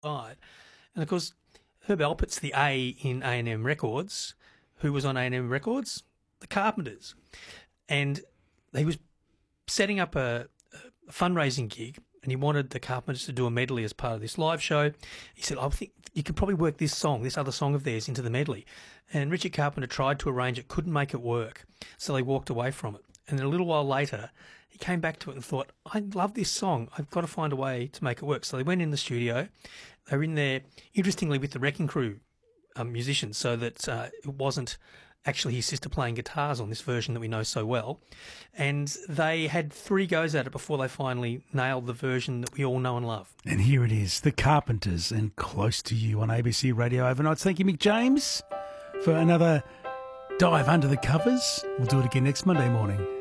Right. And of course, Herb Alpert's the A in A&M Records. Who was on A&M Records? The Carpenters. And he was setting up a fundraising gig, and he wanted the Carpenters to do a medley as part of this live show. He said, I think you could probably work this other song of theirs, into the medley. And Richard Carpenter tried to arrange it, couldn't make it work. So they walked away from it. And then a little while later, he came back to it and thought, I love this song. I've got to find a way to make it work. So they went in the studio. They were in there, interestingly, with the Wrecking Crew musicians, so that it wasn't actually his sister playing guitars on this version that we know so well. And they had 3 goes at it before they finally nailed the version that we all know and love. And here it is, The Carpenters and Close to You on ABC Radio Overnights. Thank you, Mick James, for another dive under the covers. We'll do it again next Monday morning.